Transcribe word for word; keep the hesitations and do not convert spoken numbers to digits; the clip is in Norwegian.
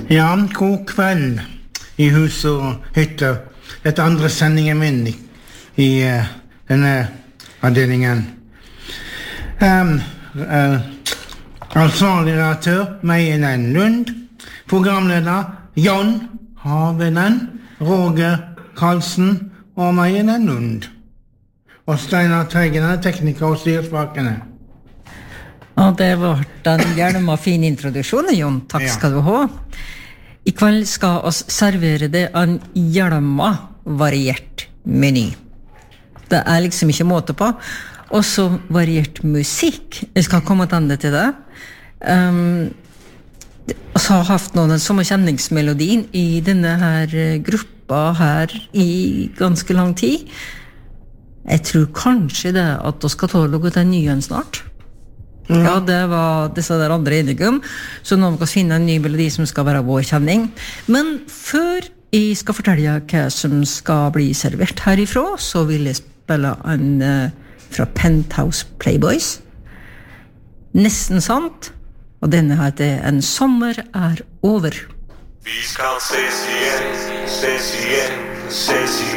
Ja, god kveld i hus og hytter. Dette andre sendingen min i, i uh, denne avdelingen. Um, uh, ansvarlig redaktør, Meinen Lund. Programleder, Jon Havenen, Roger Karlsen og Meinen Lund. Og Steinar Teigen er tekniker og styrsparkene. Ja, det var en hjelm og fin introduksjon, Jon. Takk skal du ha. I kveld skal oss servere det en hjelma variert meny. Det er liksom ikke måte på. Også variert musikk. Jeg skal komme tilbake til det. Um, og så har jeg haft noen som kjenningsmelodien i denne her gruppa her i ganske lang tid. Jeg tror kanskje det at vi skal ta noe til nyen snart. Mm. Ja, det var disse der andre enige om. Så nå må vi finne en ny melodi som skal være vår kjenning. Men før jeg skal fortelle hva som skal bli servert herifra, så vil jeg spille en uh, fra Penthouse Playboys. Nesten sant. Og denne heter En sommer er over. Vi skal ses igjen, ses igjen, ses igjen.